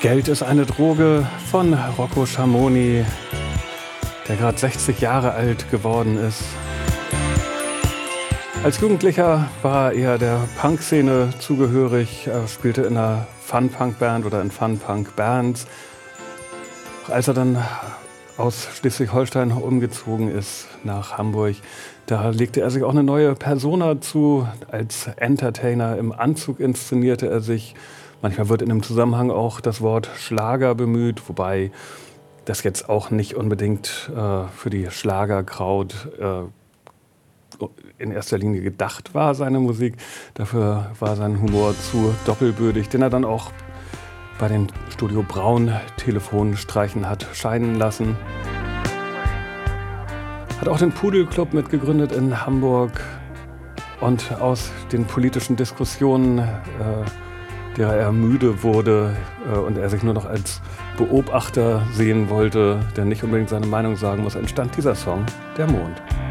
Geld ist eine Droge von Rocco Schamoni, der gerade 60 Jahre alt geworden ist. Als Jugendlicher war er eher der Punk-Szene zugehörig. Er spielte in einer Fun-Punk-Band oder in Fun-Punk-Bands. Als er dann aus Schleswig-Holstein umgezogen ist nach Hamburg, da legte er sich auch eine neue Persona zu. Als Entertainer im Anzug inszenierte er sich. Manchmal wird in dem Zusammenhang auch das Wort Schlager bemüht, wobei das jetzt auch nicht unbedingt für die Schlagerkraut in erster Linie gedacht war, seine Musik. Dafür war sein Humor zu doppelbödig, den er dann auch bei den Studio Braun Telefonstreichen hat scheiden lassen. Hat auch den Pudelclub mitgegründet in Hamburg und aus den politischen Diskussionen, derer er müde wurde und er sich nur noch als Beobachter sehen wollte, der nicht unbedingt seine Meinung sagen muss, entstand dieser Song, Der Mond.